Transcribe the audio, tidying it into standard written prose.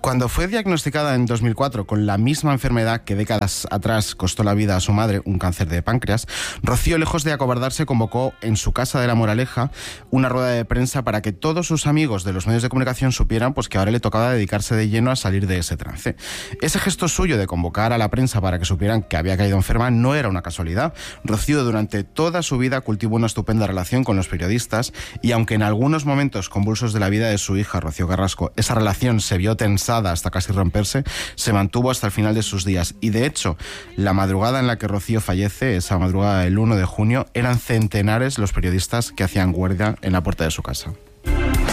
Cuando fue diagnosticada en 2004 con la misma enfermedad que décadas atrás costó la vida a su madre, un cáncer de páncreas, Rocío, lejos de acobardarse, convocó en su casa de La Moraleja una rueda de prensa para que todos sus amigos de los medios de comunicación supieran pues que ahora le tocaba dedicarse de lleno a salir de ese trance. Ese gesto suyo de convocar a la prensa para que supieran que había caído enferma no era una casualidad. Rocío durante toda su vida cultivó una estupenda relación con los periodistas y aunque en algunos momentos convulsos de la vida de su hija, Rocío Carrasco, esa relación se vio tensada hasta casi romperse, se mantuvo hasta el final de sus días. Y de hecho, la madrugada en la que Rocío fallece, esa madrugada del 1 de junio, eran centenares los periodistas que hacían guardia en la puerta de su casa.